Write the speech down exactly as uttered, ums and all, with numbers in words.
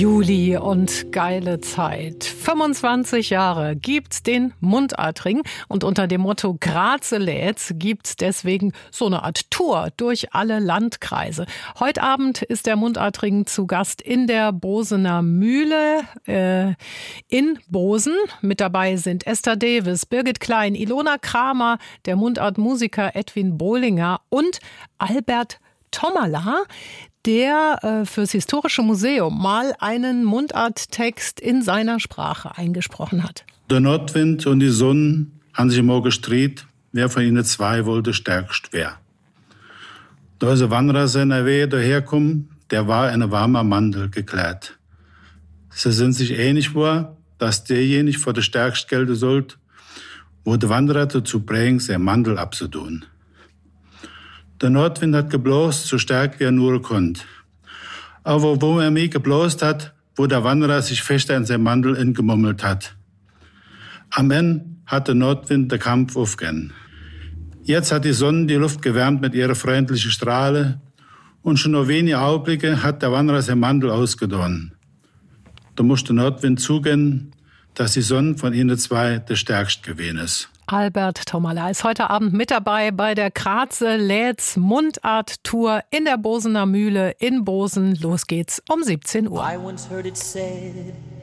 Juli und geile Zeit. fünfundzwanzig Jahre gibt's den Mundartring und unter dem Motto Graze lädt's gibt's deswegen so eine Art Tour durch alle Landkreise. Heute Abend ist der Mundartring zu Gast in der Bosener Mühle äh, in Bosen. Mit dabei sind Esther Davis, Birgit Klein, Ilona Kramer, der Mundartmusiker Edwin Bohlinger und Albert Tomala, der äh, fürs Historische Museum mal einen Mundarttext in seiner Sprache eingesprochen hat. Der Nordwind und die Sonne haben sich immer gestritten, wer von ihnen zwei wohl der stärkst wär. Da ist ein Wanderer seiner Wehe daherkommen, der war in eine warme Mandel gekleidet. Sie sind sich einig war, dass derjenige vor der stärkst gelten sollte, wo der Wanderer dazu bringt, sein Mandel abzutun. Der Nordwind hat geblost, so stark wie er nur konnte. Aber wo er mich geblost hat, wo der Wanderer sich fester in sein Mandel ingemummelt hat. Am Ende hat der Nordwind den Kampf aufgegeben. Jetzt hat die Sonne die Luft gewärmt mit ihrer freundlichen Strahle und schon nur wenige Augenblicke hat der Wanderer sein Mandel ausgedonnen. Da musste der Nordwind zugeben, dass die Sonne von ihnen zwei der stärkste gewesen ist. Albert Tomala ist heute Abend mit dabei bei der Graze lädt's Mundart-Tour in der Bosener Mühle in Bosen. Los geht's um siebzehn Uhr.